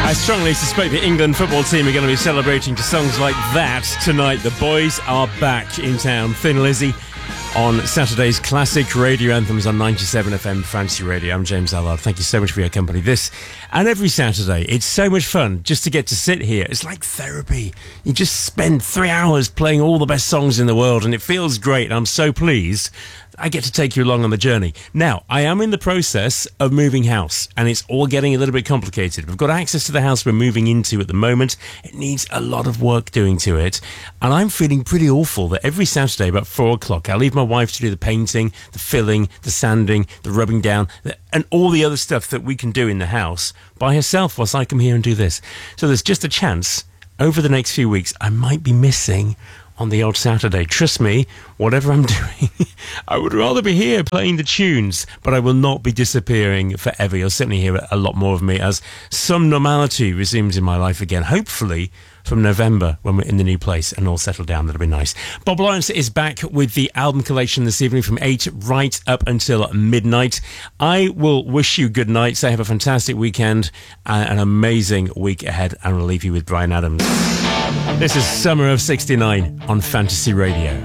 I strongly suspect the England football team are going to be celebrating to songs like that tonight. The boys are back in town. Thin Lizzy on Saturday's classic radio anthems on 97 FM Fantasy Radio. I'm James Allard. Thank you so much for your company this and every Saturday. It's so much fun just to get to sit here. It's like therapy. You just spend 3 hours playing all the best songs in the world and it feels great. I'm so pleased I get to take you along on the journey. Now, I am in the process of moving house, and it's all getting a little bit complicated. We've got access to the house we're moving into at the moment. It needs a lot of work doing to it, and I'm feeling pretty awful that every Saturday about 4 o'clock, I leave my wife to do the painting, the filling, the sanding, the rubbing down, and all the other stuff that we can do in the house by herself whilst I come here and do this. So there's just a chance, over the next few weeks, I might be missing on the odd Saturday. Trust me, whatever I'm doing, I would rather be here playing the tunes, but I will not be disappearing forever. You'll certainly hear a lot more of me as some normality resumes in my life again, hopefully from November when we're in the new place and all settled down. That'll be nice. Bob Lawrence is back with the album collection this evening from 8 right up until midnight. I will wish you good night, say have a fantastic weekend and an amazing week ahead, and we'll leave you with Bryan Adams. This is Summer of '69 on Fantasy Radio.